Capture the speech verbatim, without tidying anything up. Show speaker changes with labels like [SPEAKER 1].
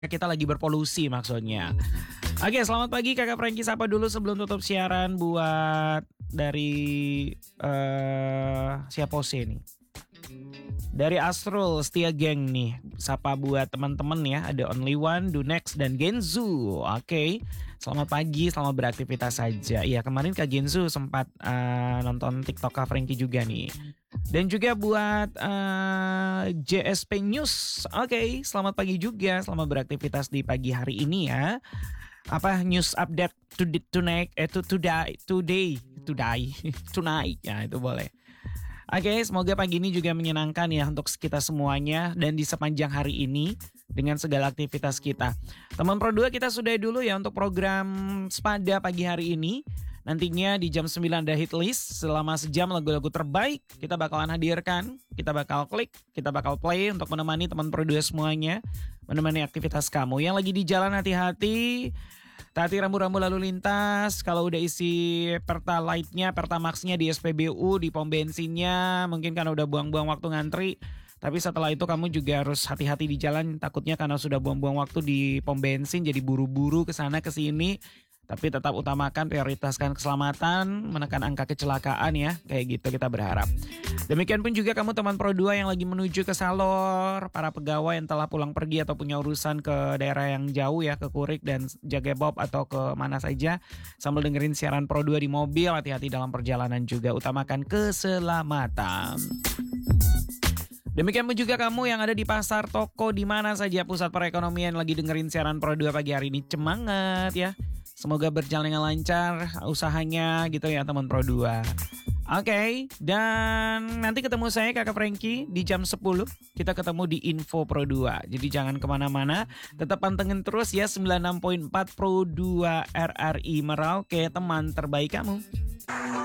[SPEAKER 1] kita lagi berpolusi maksudnya. Oke, selamat pagi Kakak Franky, sapa dulu sebelum tutup siaran buat dari eh siapa sih nih? Dari Astrul Setia Geng nih. Sapa buat teman-teman ya. Ada Only One, Dunex dan Genzu. Oke. Selamat pagi, selamat beraktivitas saja. Iya, kemarin Kak Genzu sempat uh, nonton TikTok Kak Franky juga nih. Dan juga buat uh, J S P News. Oke, selamat pagi juga. Selamat beraktivitas di pagi hari ini ya. Apa news update to tonight eh to today today today tonight ya, itu boleh. Oke, semoga pagi ini juga menyenangkan ya untuk kita semuanya dan di sepanjang hari ini dengan segala aktivitas kita. Teman Pro dua, kita sudah dulu ya untuk program Spada pagi hari ini. Nantinya di jam sembilan ada hit list selama sejam lagu-lagu terbaik kita bakalan hadirkan, kita bakal klik, kita bakal play untuk menemani teman Pro dua semuanya, menemani aktivitas kamu. Yang lagi di jalan hati-hati. Tati rambu-rambu lalu lintas, kalau udah isi Pertalite-nya, Pertamax-nya di S P B U, di pom bensinnya, mungkin karena udah buang-buang waktu ngantri. Tapi setelah itu kamu juga harus hati-hati di jalan, takutnya karena sudah buang-buang waktu di pom bensin, jadi buru-buru ke sana ke sini. Tapi tetap utamakan, prioritaskan keselamatan, menekan angka kecelakaan ya, kayak gitu kita berharap. Demikian pun juga kamu teman Pro dua yang lagi menuju ke Salor, para pegawai yang telah pulang pergi atau punya urusan ke daerah yang jauh ya, ke Kurik dan Jagebob atau ke mana saja, sambil dengerin siaran Pro dua di mobil, hati-hati dalam perjalanan juga, utamakan keselamatan. Demikian pun juga kamu yang ada di pasar, toko, di mana saja pusat perekonomian lagi dengerin siaran Pro dua pagi hari ini, semangat ya. Semoga berjalan dengan lancar usahanya gitu ya teman Pro dua. Oke, okay, dan nanti ketemu saya Kakak Franky di jam sepuluh. Kita ketemu di Info Pro dua. Jadi jangan kemana-mana, tetap pantengin terus ya sembilan puluh enam koma empat Pro dua R R I Merauke, teman terbaik kamu.